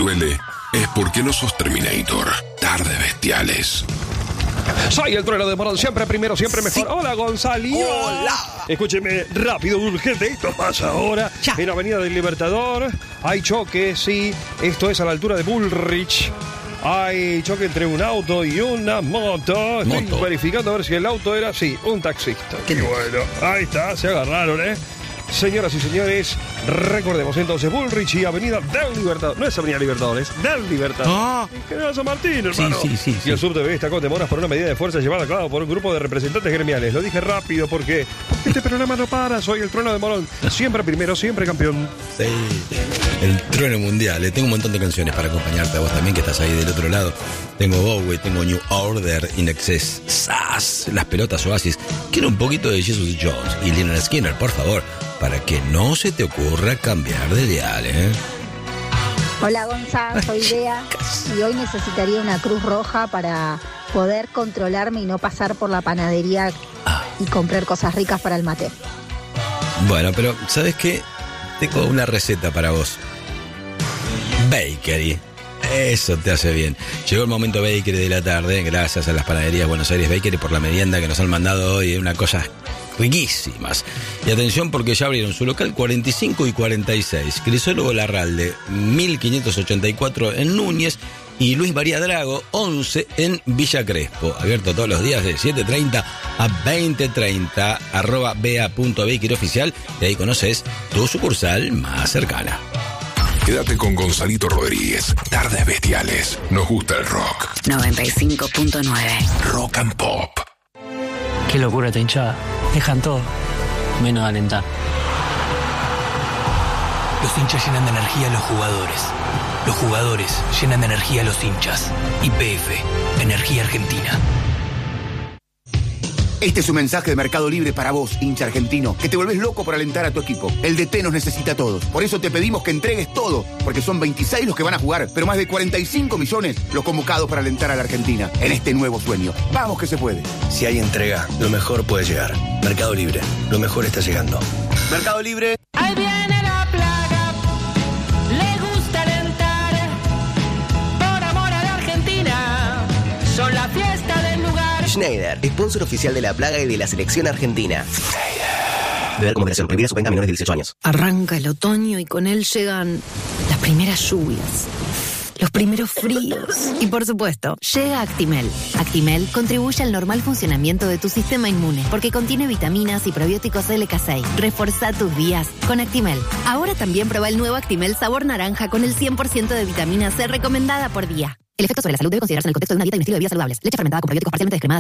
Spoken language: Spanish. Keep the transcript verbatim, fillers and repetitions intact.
duele es porque no sos Terminator. Tardes bestiales. Soy el trueno de Morón, siempre primero, siempre mejor. Sí. Hola, Gonzalo. Hola. Escúcheme, rápido, urgente, esto pasa ahora. Ya. En Avenida del Libertador hay choque, sí. Esto es a la altura de Bullrich. Hay choque entre un auto y una moto. Estoy moto. verificando a ver si el auto era, sí, un taxista. Qué bueno, ahí está, se agarraron, ¿eh? Señoras y señores, recordemos entonces Bullrich y Avenida del Libertador. No es Avenida Libertador, es del Libertador. Ah. General San Martín, hermano. Sí, sí, sí, y sí. el subte destacó demoras por una medida de fuerza llevada a cabo por un grupo de representantes gremiales. Lo dije rápido porque este programa no para. Soy el trueno de Morón. Siempre primero, siempre campeón. Sí, el trueno mundial. Le tengo un montón de canciones para acompañarte a vos también, que estás ahí del otro lado. Tengo Bowie, tengo New Order, In Excess, Sass, Las Pelotas Oasis. Quiero un poquito de Jesus Jones y Lynyrd Skynyrd, por favor, para que no se te ocurra cambiar de dial, ¿eh? Hola, Gonza, soy Bea y hoy necesitaría una cruz roja para poder controlarme y no pasar por la panadería ah. y comprar cosas ricas para el mate. Bueno, pero ¿sabes qué? Tengo una receta para vos. Bakery. Eso te hace bien. Llegó el momento Bakery de la tarde, gracias a las panaderías Buenos Aires Bakery por la merienda que nos han mandado hoy, una cosa riquísimas. Y atención porque ya abrieron su local cuarenta y cinco y cuarenta y seis, Crisólogo Larralde mil quinientos ochenta y cuatro en Núñez y Luis María Drago once en Villa Crespo. Abierto todos los días de siete treinta a veinte treinta, arroba bea.bakery oficial, y ahí conoces tu sucursal más cercana. Quédate con Gonzalito Rodríguez. Tardes bestiales. Nos gusta el rock. noventa y cinco punto nueve. Rock and Pop. Qué locura esta hinchada. Dejan todo, menos alentar. Los hinchas llenan de energía a los jugadores. Los jugadores llenan de energía a los hinchas. Y P F, Energía Argentina. Este es un mensaje de Mercado Libre para vos, hincha argentino, que te volvés loco por alentar a tu equipo. El D T nos necesita a todos. Por eso te pedimos que entregues todo, porque son veintiséis los que van a jugar, pero más de cuarenta y cinco millones los convocados para alentar a la Argentina en este nuevo sueño. ¡Vamos que se puede! Si hay entrega, lo mejor puede llegar. Mercado Libre, lo mejor está llegando. Mercado Libre. Ahí viene la plaga, le gusta alentar, por amor a la Argentina, son la fiesta del lugar. Schneider, sponsor oficial de La Plaga y de la selección argentina. Beber con moderación, prohibida su venta a menores de dieciocho años. Arranca el otoño y con él llegan las primeras lluvias, los primeros fríos y, por supuesto, llega Actimel. Actimel contribuye al normal funcionamiento de tu sistema inmune porque contiene vitaminas y probióticos L K seis. Reforzá tus días con Actimel. Ahora también prueba el nuevo Actimel sabor naranja con el cien por ciento de vitamina C recomendada por día. El efecto sobre la salud debe considerarse en el contexto de una dieta y un estilo de vida saludables. Leche fermentada con probióticos parcialmente descremadas